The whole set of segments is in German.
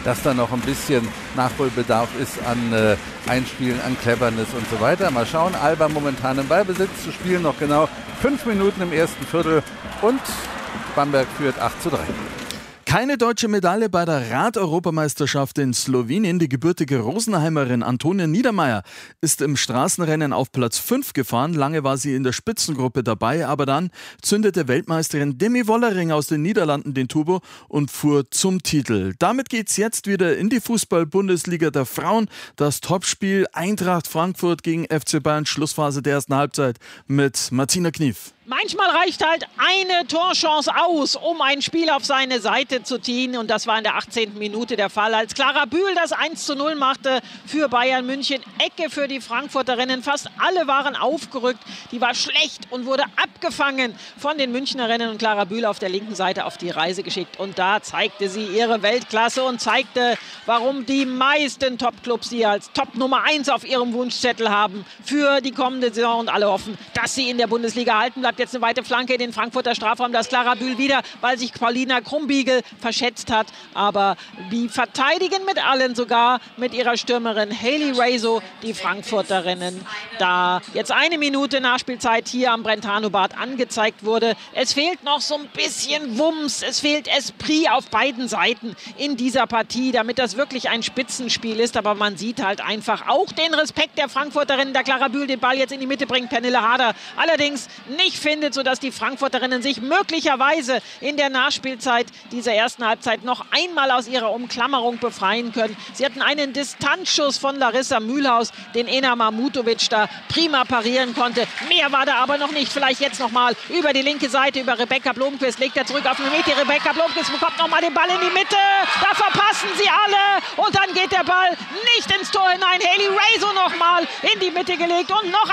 dass da noch ein bisschen Nachholbedarf ist an Einspielen, an Cleverness und so weiter. Mal schauen, Alba momentan im Ballbesitz, zu spielen noch genau 5 Minuten im ersten Viertel und Bamberg führt 8:3. Keine deutsche Medaille bei der Rad-Europameisterschaft in Slowenien. Die gebürtige Rosenheimerin Antonia Niedermeyer ist im Straßenrennen auf Platz 5 gefahren. Lange war sie in der Spitzengruppe dabei, aber dann zündete Weltmeisterin Demi Wollering aus den Niederlanden den Turbo und fuhr zum Titel. Damit geht's jetzt wieder in die Fußball-Bundesliga der Frauen. Das Topspiel Eintracht Frankfurt gegen FC Bayern, Schlussphase der ersten Halbzeit mit Martina Knief. Manchmal reicht halt eine Torchance aus, um ein Spiel auf seine Seite zu ziehen. Und das war in der 18. Minute der Fall, als Clara Bühl das 1:0 machte für Bayern München. Ecke für die Frankfurterinnen. Fast alle waren aufgerückt. Die war schlecht und wurde abgefangen von den Münchnerinnen. Und Clara Bühl auf der linken Seite auf die Reise geschickt. Und da zeigte sie ihre Weltklasse und zeigte, warum die meisten Topclubs sie als Top Nummer 1 auf ihrem Wunschzettel haben für die kommende Saison. Und alle hoffen, dass sie in der Bundesliga halten bleibt. Jetzt eine weite Flanke in den Frankfurter Strafraum. Das Clara Bühl wieder, weil sich Paulina Krumbiegel verschätzt hat. Aber die verteidigen mit allen, sogar mit ihrer Stürmerin Hayley Raso, die Frankfurterinnen. Da jetzt 1 Minute Nachspielzeit hier am Brentano-Bad angezeigt wurde. Es fehlt noch so ein bisschen Wumms. Es fehlt Esprit auf beiden Seiten in dieser Partie, damit das wirklich ein Spitzenspiel ist. Aber man sieht halt einfach auch den Respekt der Frankfurterinnen, da Clara Bühl den Ball jetzt in die Mitte bringt. Pernille Harder allerdings nicht findet, sodass die Frankfurterinnen sich möglicherweise in der Nachspielzeit dieser ersten Halbzeit noch einmal aus ihrer Umklammerung befreien können. Sie hatten einen Distanzschuss von Larissa Mühlhaus, den Ena Mahmutovic da prima parieren konnte. Mehr war da aber noch nicht. Vielleicht jetzt noch mal über die linke Seite, über Rebecca Blomqvist. Legt er zurück auf Mimeti. Rebecca Blomqvist bekommt noch mal den Ball in die Mitte. Da verpassen sie alle. Und dann geht der Ball nicht ins Tor hinein. Hayley Raso noch mal in die Mitte gelegt und noch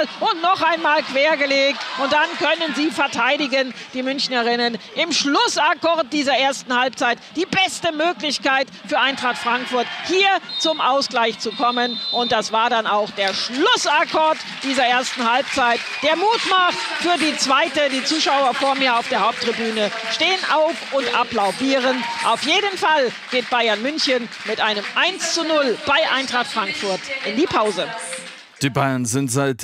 einmal quer gelegt. Und dann können sie verteidigen, die Münchnerinnen. Im Schlussakkord dieser ersten Halbzeit die beste Möglichkeit für Eintracht Frankfurt, hier zum Ausgleich zu kommen. Und das war dann auch der Schlussakkord dieser ersten Halbzeit, der Mut macht für die zweite. Die Zuschauer vor mir auf der Haupttribüne stehen auf und applaudieren. Auf jeden Fall geht Bayern München mit einem 1:0 bei Eintracht Frankfurt in die Pause. Die Bayern sind seit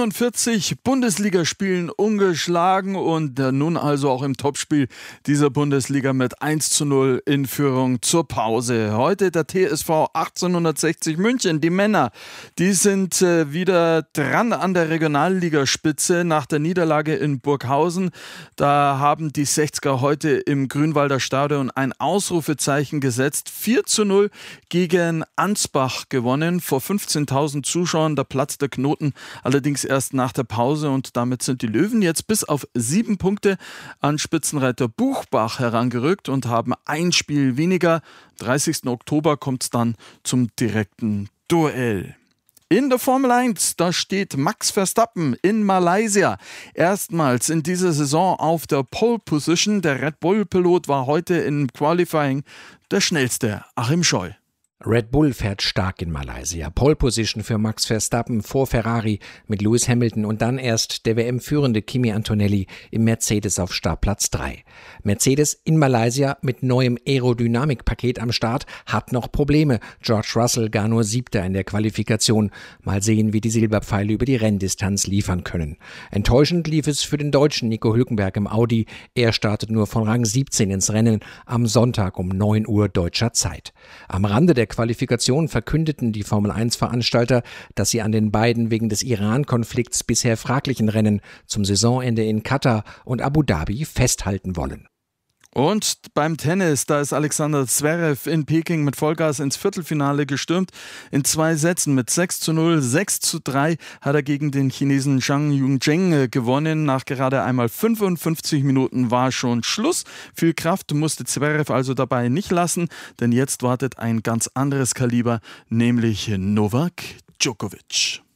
47 Bundesligaspielen ungeschlagen und nun also auch im Topspiel dieser Bundesliga mit 1:0 in Führung zur Pause. Heute der TSV 1860 München, die Männer, die sind wieder dran an der Regionalligaspitze nach der Niederlage in Burghausen. Da haben die 60er heute im Grünwalder Stadion ein Ausrufezeichen gesetzt. 4:0 gegen Ansbach gewonnen, vor 15.000 Zuschauern. Der Platz der Knoten allerdings erst nach der Pause und damit sind die Löwen jetzt bis auf 7 Punkte an Spitzenreiter Buchbach herangerückt und haben ein Spiel weniger. 30. Oktober kommt es dann zum direkten Duell. In der Formel 1, da steht Max Verstappen in Malaysia erstmals in dieser Saison auf der Pole Position. Der Red Bull-Pilot war heute im Qualifying der schnellste, Achim Scheu. Red Bull fährt stark in Malaysia. Pole Position für Max Verstappen vor Ferrari mit Lewis Hamilton und dann erst der WM-führende Kimi Antonelli im Mercedes auf Startplatz 3. Mercedes in Malaysia mit neuem Aerodynamikpaket am Start hat noch Probleme. George Russell gar nur 7. in der Qualifikation. Mal sehen, wie die Silberpfeile über die Renndistanz liefern können. Enttäuschend lief es für den Deutschen Nico Hülkenberg im Audi. Er startet nur von Rang 17 ins Rennen am Sonntag um 9 Uhr deutscher Zeit. Am Rande der Qualifikation verkündeten die Formel-1-Veranstalter, dass sie an den beiden wegen des Iran-Konflikts bisher fraglichen Rennen zum Saisonende in Katar und Abu Dhabi festhalten wollen. Und beim Tennis, da ist Alexander Zverev in Peking mit Vollgas ins Viertelfinale gestürmt. In 2 Sätzen mit 6:0, 6:3 hat er gegen den Chinesen Zhang Yongzheng gewonnen. Nach gerade einmal 55 Minuten war schon Schluss. Viel Kraft musste Zverev also dabei nicht lassen, denn jetzt wartet ein ganz anderes Kaliber, nämlich Novak Djokovic.